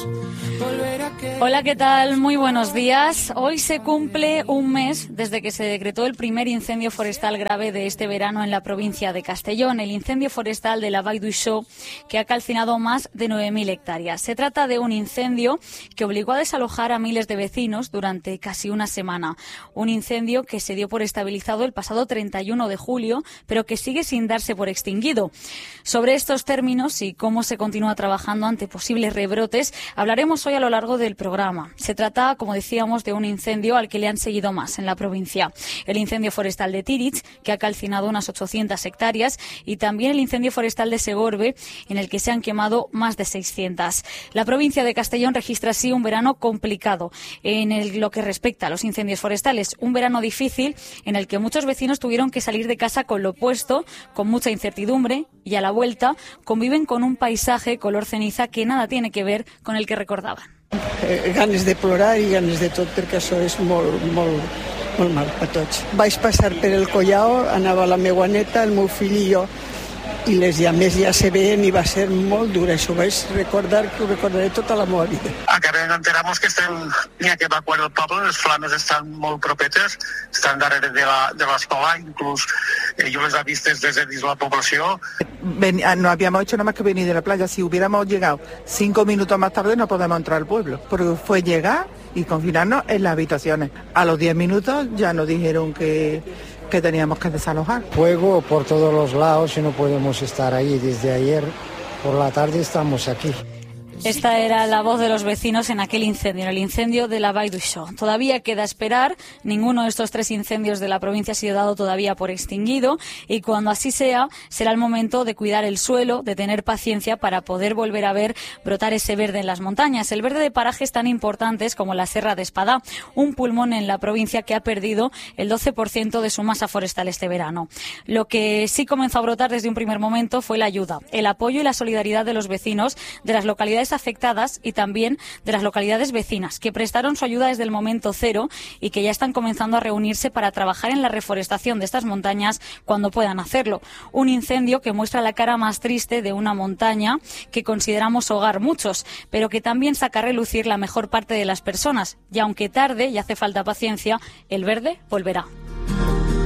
Hola, ¿qué tal? Muy buenos días. Hoy se cumple un mes desde que se decretó el primer incendio forestal grave de este verano en la provincia de Castellón, el incendio forestal de la Vall d'Uixó, que ha calcinado más de 9.000 hectáreas. Se trata de un incendio que obligó a desalojar a miles de vecinos durante casi una semana. Un incendio que se dio por estabilizado el pasado 31 de julio, pero que sigue sin darse por extinguido. Sobre estos términos y cómo se continúa trabajando ante posibles rebrotes, hablaremos hoy a lo largo del programa. Se trata, como decíamos, de un incendio al que le han seguido más en la provincia. El incendio forestal de Tíritx, que ha calcinado unas 800 hectáreas, y también el incendio forestal de Segorbe, en el que se han quemado más de 600. La provincia de Castellón registra así un verano complicado en lo que respecta a los incendios forestales. Un verano difícil en el que muchos vecinos tuvieron que salir de casa con lo puesto, con mucha incertidumbre, y a la vuelta conviven con un paisaje color ceniza que nada tiene que ver con el que recordaban. Ganes de plorar i ganes de tot, perquè això és molt mal per tots. Vaig passar per el Collao, anava la meva neta, el meu fill i jo, i les llames ja se veien i va ser molt dur. Això vaig recordar, que ho recordaré tota la meva vida. Acabem d'enterar-nos que n'hi ha que evacuar el poble, les flames estan molt propetes, estan darrere de l'escola, inclús yo les he visto desde la población. No habíamos hecho nada más que venir de la playa. Si hubiéramos llegado 5 minutos más tarde no podemos entrar al pueblo, porque fue llegar y confinarnos en las habitaciones. A los 10 minutos ya nos dijeron que teníamos que desalojar. Fuego por todos los lados y no podemos estar ahí. Desde ayer por la tarde estamos aquí. Esta era la voz de los vecinos en aquel incendio, en el incendio de la Vall d'Uixó. Todavía queda esperar, ninguno de estos 3 incendios de la provincia ha sido dado todavía por extinguido, y cuando así sea, será el momento de cuidar el suelo, de tener paciencia para poder volver a ver brotar ese verde en las montañas. El verde de parajes tan importantes como la Serra de Espadá, un pulmón en la provincia que ha perdido el 12% de su masa forestal este verano. Lo que sí comenzó a brotar desde un primer momento fue la ayuda, el apoyo y la solidaridad de los vecinos de las localidades afectadas y también de las localidades vecinas, que prestaron su ayuda desde el momento cero y que ya están comenzando a reunirse para trabajar en la reforestación de estas montañas cuando puedan hacerlo. Un incendio que muestra la cara más triste de una montaña que consideramos hogar muchos, pero que también saca a relucir la mejor parte de las personas. Y aunque tarde y hace falta paciencia, el verde volverá.